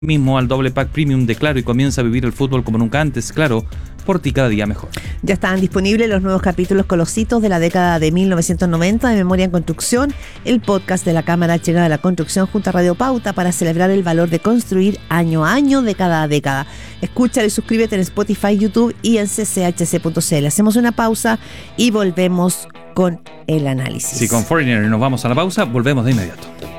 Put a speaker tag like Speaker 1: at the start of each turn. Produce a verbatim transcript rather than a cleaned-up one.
Speaker 1: mismo al doble pack premium de Claro y comienza a vivir el fútbol como nunca antes. Claro, por ti cada día mejor.
Speaker 2: Ya están disponibles los nuevos capítulos con los hitos de la década de mil novecientos noventa de Memoria en Construcción, el podcast de la Cámara Chilena de la Construcción junto a Radio Pauta para celebrar el valor de construir año a año de cada década. Escúchalo y suscríbete en Spotify, YouTube y en c c h c punto c l. Hacemos una pausa y volvemos con el análisis.
Speaker 1: Si con Foreigner nos vamos a la pausa, volvemos de inmediato.